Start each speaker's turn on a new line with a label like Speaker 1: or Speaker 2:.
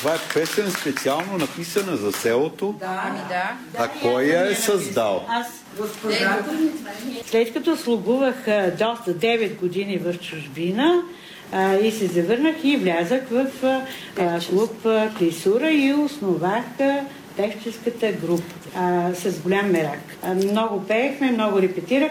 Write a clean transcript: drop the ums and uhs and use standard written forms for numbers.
Speaker 1: Това е песен специално написана за селото.
Speaker 2: Ами да.
Speaker 1: А кой я е създал?
Speaker 3: Аз, госпожата. След като слугувах доста 9 години в чужбина и се завърнах и влязах в клуб Клисура и основах певческата група с голям мерак. Много пеехме, много репетирах.